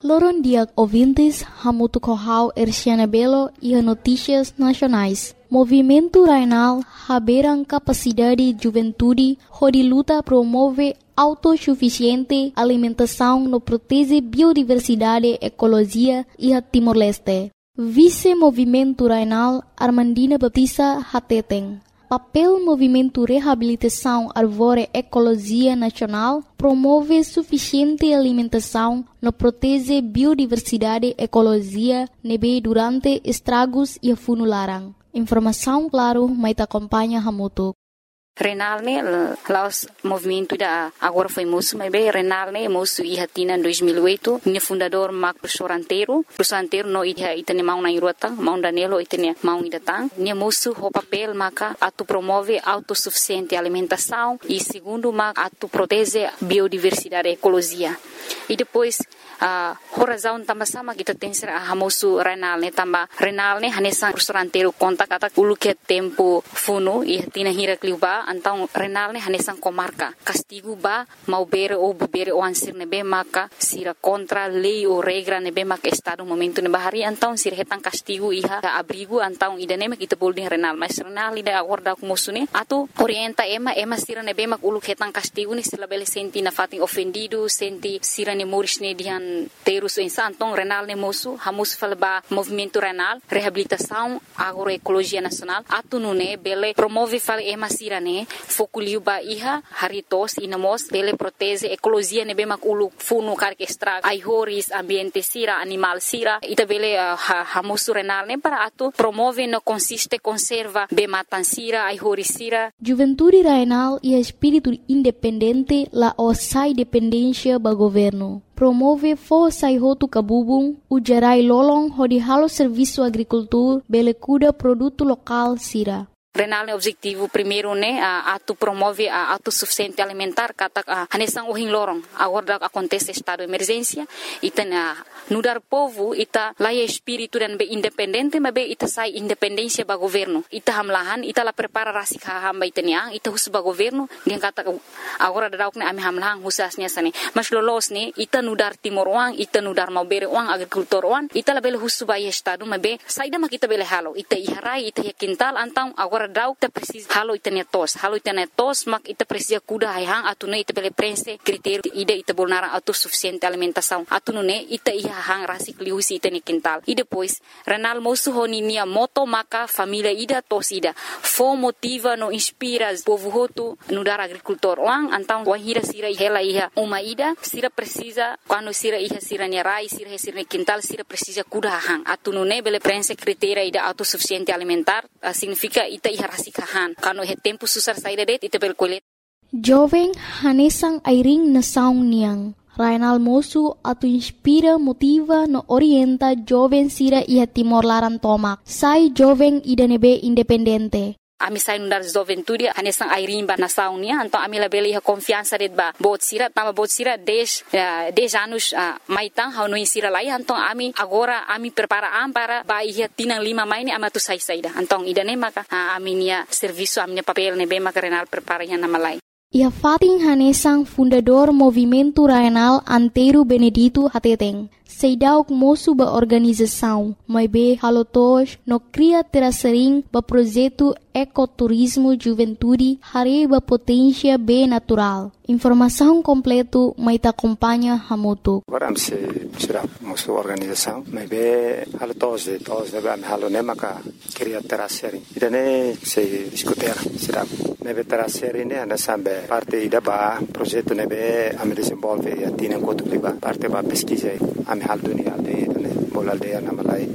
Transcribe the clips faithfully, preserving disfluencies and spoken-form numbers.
Loron dia ouvintes, Hamutu Kohau Erciana Belo e Notícias Nacionais. Movimento Rainal haberam capacidade de juventude, onde luta promove autossuficiente alimentação no protege biodiversidade, ecologia e a Timor-Leste. Vice-Movimento Rainal Armandina Batista Hateteng. Papel Movimento Reabilitação Arvore Ecologia Nacional promove suficiente alimentação no protege biodiversidade, ecologia, nebe durante estragos e funularan. Informação claro, mas acompanha Hamutu. Renal ne laos movimento da agora foi moço, mas bem Renal ne moço e hatina em dois mil e oito, ne fundador Marco Professor Anteiro, Professor Anteiro no ida itane mau na irota, mau danelo itane mau idatang, ne moço o papel maca atu promove autossuficiente alimentação e segundo maca atu protege biodiversidade e ecologia. E depois a uh, razão também sama kita tem ser a moço Renal ne também Renal ne hanesan Professor Anteiro conta kata ulu que tempo funo e hatina hira kliuba então Renal ne hanesan comarca castigo ba mau bere ou bere o ansir nebe maka sira contra lei ou regra nebe maka estado momento ne bahari então sira hetan castigo iha abrigo então idane mak kita boleh Renal mas Renal ida acorda com moço ne atu orienta ema ema sira nebe mak ulu hetan castigo ne sila bele senti na fating ofendido senti sira ne moris ne dihan terus insan então Renal ne moço hamus falba movimento Renal reabilitação agroecologia nacional atu nune bele promove fal ema sira ne fokuliu ba iha haritos inamos bele protege ecologia ne be mak ulu funu kar ke estrag ai horis ambiente sira animal sira ita bele uh, hamusu Renal ne para atu promove no consiste conserva be matan sira ai horis sira. Juventude Rainal e espírito independente la osai dependência ba governo. Promove força e roto cabubung, o gerai lolong hodi halo serviço agricultura, bele cuida produto local sira. Renal ne objetivo primeiro ne a atu promove a autossuficiente alimentar kata hanesan uhin lorong agora acontece estado de emergência ita na nudar povo ita laia espírito dan be independente mas be ita sai independência ba governo ita hamlahan ita la prepara rasik hamba ita nia ita hus ba governo dia kata agora dadauk ne ami hamlahan husasnya sane mas lolos ne ita nudar timor uang ita nudar mau bere uang agrikultor uang ita la bele hus ba estado mas be saida ma kita bele halo ita iharai ita kintal antang agora dauk ita precisa halo ita netos halo ita netos mak ita precisa kuda hayang atune ita bele prense critério ida ita bolnara autossuficiente alimentação atune ita iha hang rasik liusi ita ne quintal e depois Renal moço honinia moto maka família ida tos ida fo motiva no inspira povo hotu no dar agricultor wang antang wahira sira hela iha uma ida sira precisa quando sira iha sira nerai sira sira ne quintal sira precisa kuda hang atune bele prense critério ida autossuficiente alimentar significa ita iha rasikahan kano he tempo susar saída det ita berkolet jovem hanesang airing na saung niang Rainal moço atu inspira motiva no orienta jovem sira iha Timor Laran tomak sai jovem ida nebe independente. Ami sai nundar juventude hanesang airing ba na saung nia então ami la bele iha confiança det ba bot sira tama bot sira des uh, des anos uh, maitang hau no sira lai então ami agora ami prepara am para ba iha tinang lima mai ni amatu sai saida então ida ne maka uh, ami nia serviço ami papel ne be maka Renal prepara iha na malai. Ia fating hanesang fundador Movimento Rainal Anteiro Benedito Hateteng. Seidauk moço ba organização, mas be halotos no cria terasering ba projeto ecoturismo juventude hare ba potência be natural. Informação completo mai ta acompanha Hamutu. Agora se será moço organização, mas be halotos de tos de ba halo ne maka cria terasering. Idane se discuter será nebe terasering ne anda sambe parte ida ba projeto nebe ame desenvolve e atina enquanto liba parte ba pesquisa ame hal dunia aldeia ne bol aldeia na malai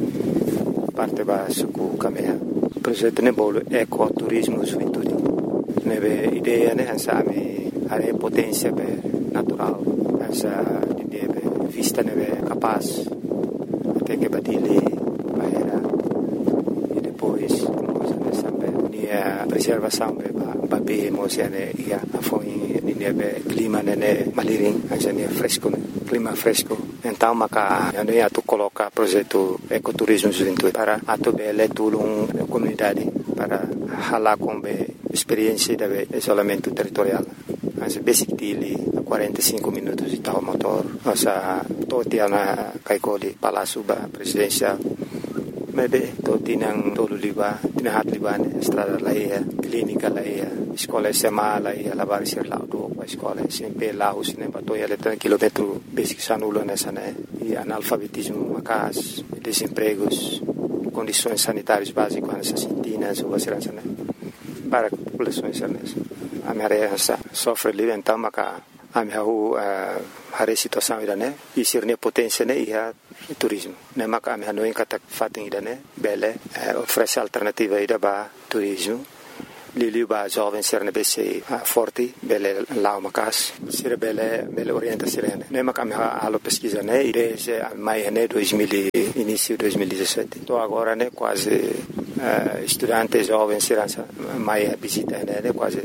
parte ba suku kamea projeto ne bol ecoturismo juventude nebe ideia ne hansa ame are potência be natural hansa de vista nebe capaz até que batile bahera e depois a preservação be ba be mosiane ia foi ni be clima ne maliring hansa fresco clima fresco então maka yani atu coloca projeto ecoturismo juventude para atu bele tulung comunidade para hala com be experiência de isolamento territorial mas basic dili quarenta e cinco minutos de tal motor nossa toti ana kaikoli Palácio ba presidencial. Mebe toti nang tolu liba, tinahat liba ne estrada laia, clínica laia, escola S M A laia, lavar ser lá do escola S M P lá o cinema to ia letra quilômetro basic sanulo nessa né e analfabetismo macas, desempregos, condições sanitárias básicas nessas cintinas ou assim né para populações nessa. A minha área sofre ali então maca a minha a situação ida né e ser ne potência né ia turismo né maca a minha não encata fatem ida né bele oferece alternativa ida ba turismo Lili ba jovem ser ne bese forte bele lá macas ser bele bele orienta ser né maca a minha alo pesquisa né desde maio né dois mil início dois mil e dezessete tô agora né quase uh, estudante jovem ser maio visita né quase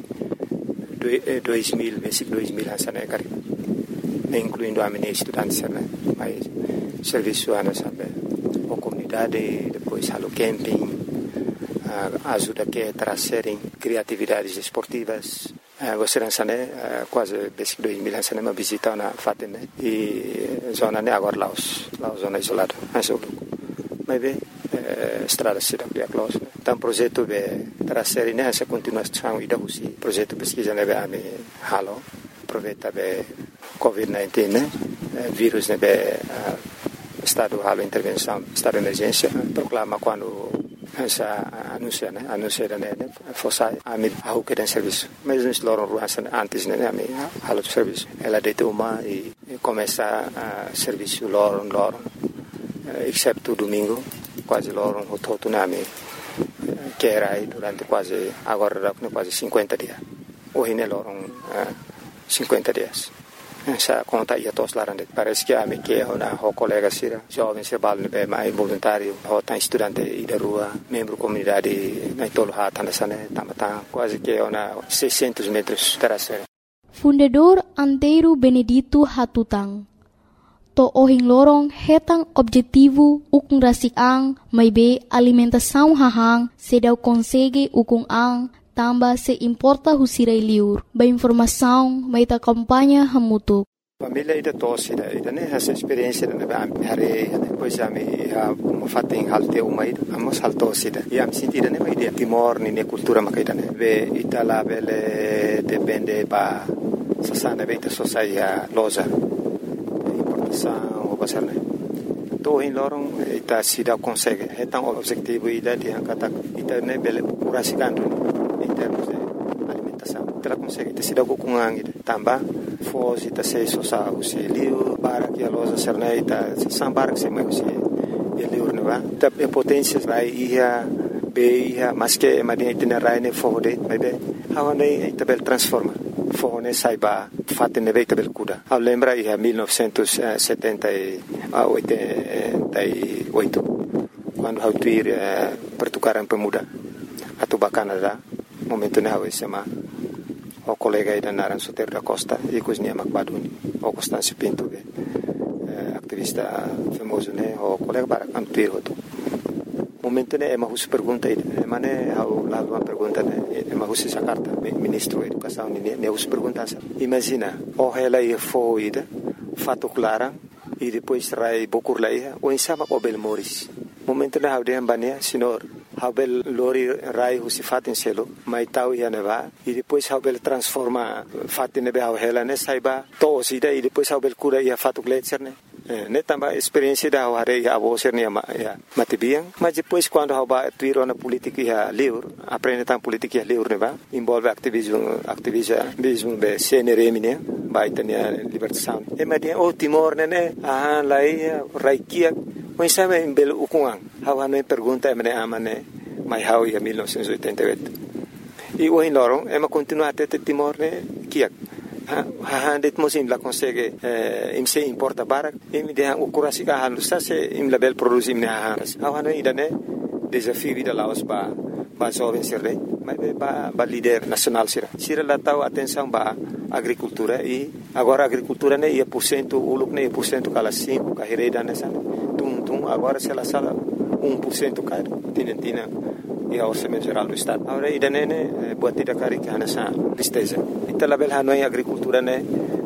dois mil, basic dois mil sana kari, incluindo a minha estudante sana, mas serviço ana sabe, a comunidade depois halo camping, uh, ajuda que trazerem criatividades esportivas, uh, você não sabe quase basic dois mil sana uma visita na fatem e zona né agora Laos, Laos zona isolada, assim mas bem estrada cidade de Aclaus. Então projeto be trazer nessa continuação e da usi projeto pesquisa nebe a me halo aproveita be covid dezenove né vírus nebe estado halo intervenção estado de emergência proclama quando essa anuncia né anuncia né fosse a me ao que tem serviço mas nos loram ruas antes né a me halo serviço ela deita uma e começa a serviço loram loram exceto domingo quase loram o todo nome que era aí durante quase agora quase cinquenta dias hoje ne loram uh, cinquenta dias essa conta ia todos lá parece que a me que uma o colega sira jovem se bal ne mais voluntário o tá estudante e da rua membro comunidade na tolo hata na sana tamata quase que uma seiscentos metros terasera Fundador Antero Benedito Hatutang to ohing lorong hetang objetivo ukung rasik ang may be alimentação hahang sedaw konsege ukung ang tamba se importa husiray liur ba informação may ta kampanya hamutuk. Família ida tosse ida ida né essa experiência da hare depois a me a como fatem halte uma ida amos haltos ida e am sentida né uma ideia timor ni ne cultura makaida né ve itala bele depende ba sasana beita sosaia loja o basarne to in lorong ita sida consegue hetang objetivo ida di angkata ita ne bele kurasikan in termos de alimentação ita consegue ita sida kukungang ida tamba fos ita se sosa usi liu para que a loja serna ita sambar se mai usi liu ne va ta potência rai ia be ia mas que madinha ita rai ne fode bebe hawane ita bel transforma fone saiba fatte ne veita bel kuda a lembra ia millenovecentosetenta e oito quando hau tuir eh, pertukaran pemuda atau Canada momento ne hau sema o colega ida naran Soter da Costa e cosnia Macbaduni o Constâncio Pinto eh, aktivista famoso ne o colega bara am tuir hoto momento ne ema hus pergunta ida mane hau la uma pergunta ne ema hus essa carta ministro da educação ne ne hus pergunta imagina o ela ia foida fato clara e depois rai bokur laia o insama o bel moris momento ne hau de ambania senhor hau bel lori rai hus fatin selo mai tau ia neva e depois hau bel transforma fatin ne hau ela ne saiba to sida e depois hau bel cura ia fato gletser ne ne tamba experiência da hare a vocer ne ma ya matibiang mas depois quando hau ba tuiro na política ia livre aprende tam política ia livre ne va envolve ativismo ativismo be C N R M ne vai tenia libertação e ma dia o Timor ne ah lai raikia o insama em bel ukungang hau ne pergunta me amane mai hau ia mil novecentos e oitenta e oito e o in loro e ma continuate te Timor ne kiak ha det mosim la consegue eh, im se importa barak im de o kurasi ka halu sa se im label produzim ne ha ha ne idane desafio vida laos ba ba jovem sirre mas ba ba líder nacional sira sira la tau atenção ba agricultura e agora agricultura ne ia por cento uluk ne por cento kala cinco ka hereda ne san tum tum agora se la sala um por cento ka tinentina e a orçamento geral do estado agora idane ne buat tidak kari ka nasa tristeza ita label hanoi agricultura ne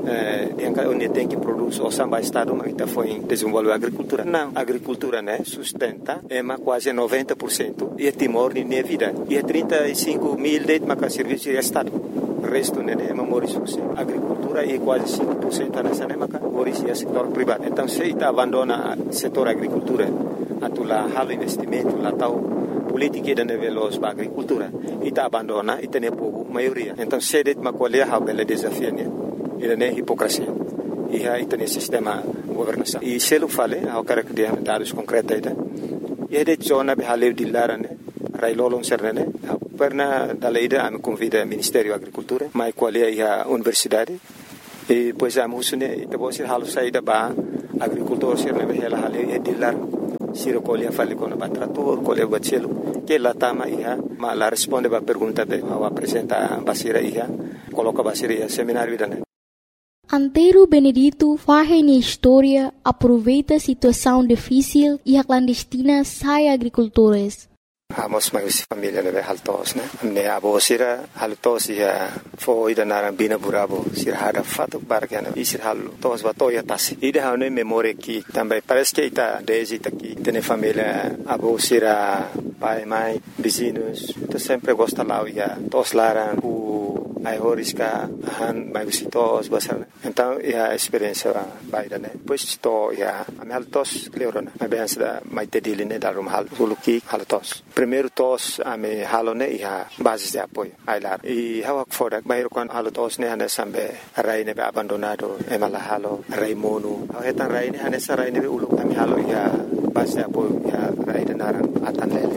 Yang onde tem que produzir o samba estado, mas está foi desenvolver a agricultura. Não, a agricultura, né, sustenta é quase noventa por cento e é Timor nem vida. E é trinta e cinco mil de maca serviço de estado. O resto né é memória a agricultura é quase cinco por cento nessa né maca memória é setor privado. Então se está abandona o setor agricultura, atula halo investimento lá tal política da nível da agricultura, e está abandona e tem povo maioria. Então se det macolia ha bela desafio né. Ele é hipocrisia. E aí tem sistema governação. E se ele fala, eu quero que dê dados concretos aí. E é de zona de haleu de lara né. Railolong serne, perna da lei da me convida ao Ministério da Agricultura, mas qual é a universidade? E depois a musune, e depois a halu saída ba agricultor serne be ela haleu é de lar. Se recolhe a fale com o trator, colhe o bacelo, que lá tama ia, mas lá responde a pergunta be, ao apresenta basira ia, coloca basira ia seminário da né. Antero Benedito faz na história, aproveita a situação difícil e a clandestina sai agricultores. Amos mais família né haltos né ne abo sira haltos ia foi da naran bina burabo sira hada fato bargana isir halu tos bato ya tas ida hane memória que também parece que está desde aqui tem família abo sira pai mãe vizinhos tu sempre gosta lá ia tos laran o ai horisca han mai visitos basar então a experiência baida né pois to ia am haltos leorona mas bem da mai tedili né darum hal suluki haltos primeiro tos ame halone ia basis de apoio ai lá e hawak fora bairo quando halotos ne hane sambe rai ne abandonado e mala halo rai mono etan rai ne hane sarai ne ulu ame halo ia basis de apoio ia rai de naran atan lele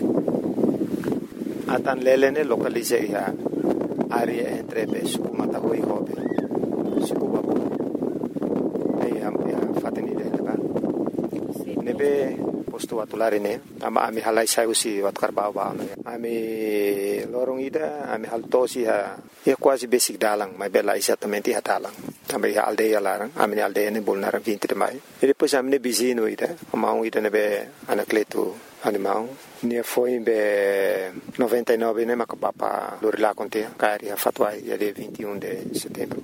atan lele ne localize ia área entre be suku mata hoi hobe suku babu ai am ia fateni de ba nebe posto atulare ne ama ami halai sai usi wat karbau ba no ami lorong ida ami haltosi ha e quase basic dalang mai bela exatamente ha dalang também ha aldeia larang ami aldeia ne bolnaram vinte de maio e depois ami ne bizino ida amau ida ne be anacleto animal ne foi be noventa e nove ne macapapa lorila contea cari ha fatwai de vinte e um de setembro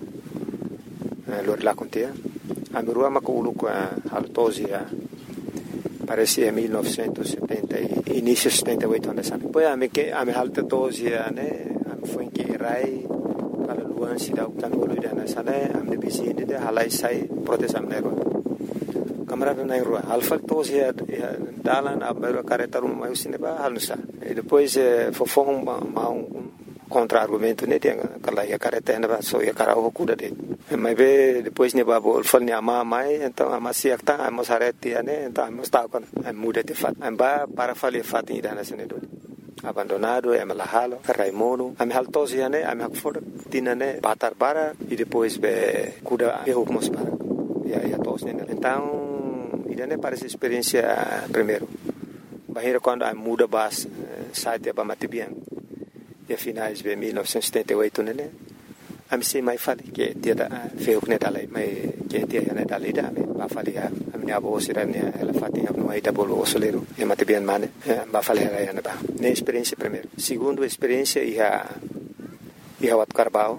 lorila contea ami rua maculu com haltosi ha parece em mil novecentos e setenta início de setenta e oito anos assim depois a me que a me halta doze né a foi que rai para luan se dá o tanolo da nessa né a me bizine de halai sai protestam né câmara na rua alfa doze dalan a bero careta um mais cinema halsa e depois fofão um contra-argumento né tem aquela ia careta né só ia cara o cuida de mas be depois ne babo fal ne ama mai então ama siak ta amos areti né então amos ta con muda de fat amba para fali fat ida na sene do abandonado é malahalo raimono am haltos ya né am hakfor tinane batar para e depois be cuida e hukmos para ya ya tos né então ida né parece experiência primeiro bahira quando am muda bas site ba matibian e finais de mil novecentos e setenta e oito né a me sei mai fale que dia da feu que dalai mai que dia né dalai da me ba fale a minha avó sira né ela fatinha no aí da bolo osoleiro e mate bem mane ba fale ela né ba ne experiência primeiro segundo experiência ia ia wat Carbau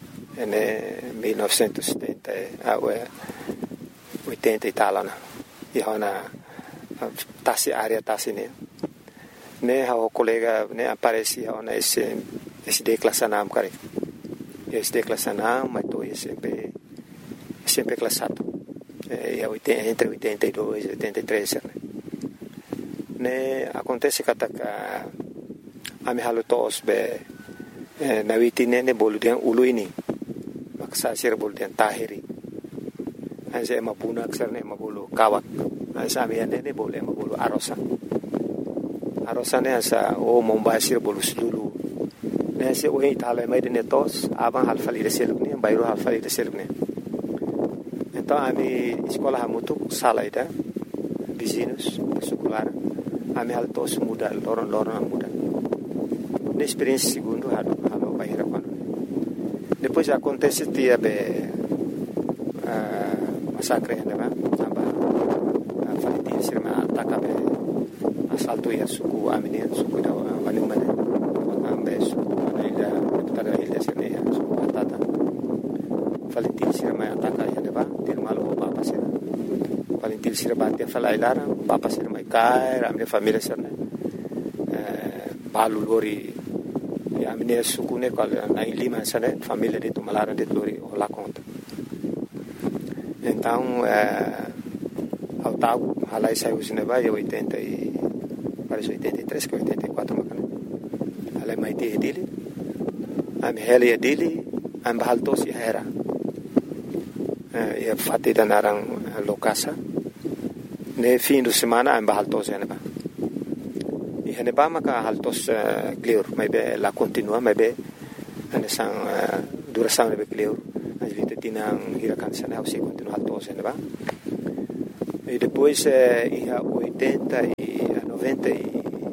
em mil novecentos e setenta a oitenta e tal na ia na tasi área tasi né né o colega né aparecia na esse esse declassanam cara esse declassanam mas tô sempre sempre classado é oitenta entre oitenta e dois e oitenta e três né né acontece que ataca a me halutos be na vitine ne boludian uluini maksa sir boludian tahiri anse mapuna aksar ne mabulu kawak anse amiane ne bolu mabulu arosa arosane asa o mombasir bolus dulu nese o itala mai de netos aban halfali de selukne bairo halfali de selukne então ami escola hamutu sala ida vizinhos secular ami haltos muda loron loron muda na experiência segundo halo halo baira quando depois acontece dia be massacre né ba aba falitin sirma atakabe assalto ia suku amine suku da wani mane ambe suku ida tada ilha sene suku atata falitin sirma ataka filho se rebate a falar lá, papa se mai cai, a minha família se né, balu lori, a minha suku né, qual na Lima se né, família de tu malara de lori o lá conta. Então, ao tal, a lá saiu se neva em oitenta e parece oitenta e três que oitenta e quatro macana. A lá mai te dele, a minha heli dele, a bahal tos ia era. E fatti da narang lokasa ne fim de semana em bahal tos ene ba e ene ba maka hal tos clear mai be la continua mai be ane sang duração ne be clear as vite tinang hirakan sana au se continua hal tos ene ba e depois e a oitenta e a noventa e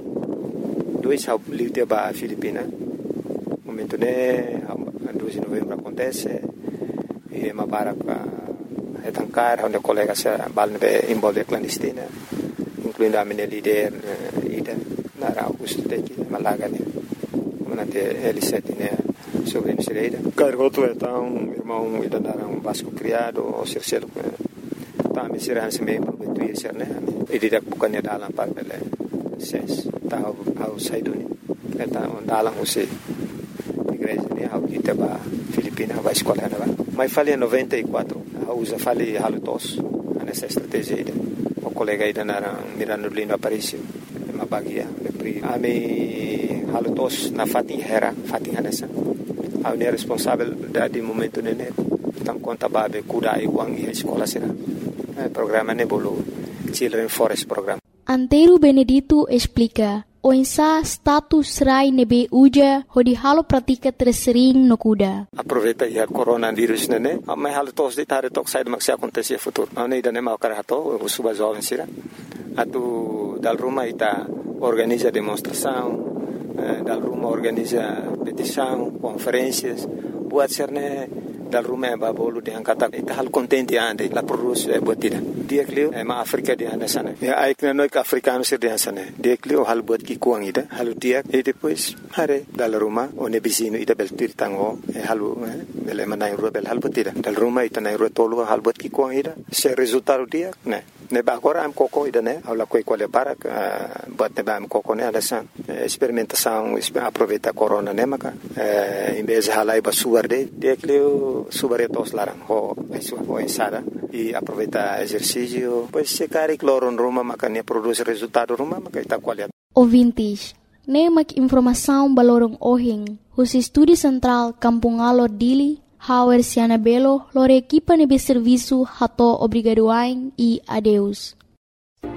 dois au livre ba Filipina momento ne dois de novembro acontece e uma barca é tancar onde colegas balne envolve clandestina incluindo a minha líder ida na Augusto Teki Malaga né manate L sete né sobre a Misereira cargoto então irmão ida na um vasco criado o cercelo tá me será se membro do I S R né e direto bukannya dalam par bele ses tá ao saiduni então dalam você igreja né ao kita ba Filipina vai escola né mas falei em noventa e quatro a usa falei halutos nessa estratégia ida o colega ida na Mirando Lino Aparicio uma bagia pri a me halutos na fatin hera fatin hanessa a ne responsável da de momento né então conta babe kuda iguang e escola será programa ne bolo Children Forest Program. Antero Benedito explica o insa status rai nebe uja hodi halo pratika tersering no kuda. Aproveita ya coronavírus nene, mas halo tos de tare tok sai maksi acontecer futuro. Não nem dane mau karato, o suba jovem sira. Atu dal Roma ita organiza demonstração, dal Roma organiza petição, conferências, buat serne dal Roma ba bolu de angkata ita hal contente ande la produce e botida. Dia klio e ma Afrika de anda sana. Ya aikna noi ka africano sir de sana. Dia klio hal bot ki kuang ida, halu dia e depois hare dal Roma o ne bisino ida bel tir tango e halu bel manai rubel hal botida. Dal Roma ita nai rotolo hal bot ki kuang ida. Se resultado dia ne ne ba agora am coco ida ne aula coi quale para bot ne ba am coco ne ala san experimentação aproveita corona ne maka em vez de halai ba suarde dia klio subaretos larang ho isso ho ensada e aproveita exercício pois se cari cloro Roma maka ne produz resultado Roma maka ita qualidade ouvintes ne mak informação balorong ohing os estúdio central Kampung Alor Dili Hauer Siana Belo lore equipa nebe serviço hato obrigadoain e adeus.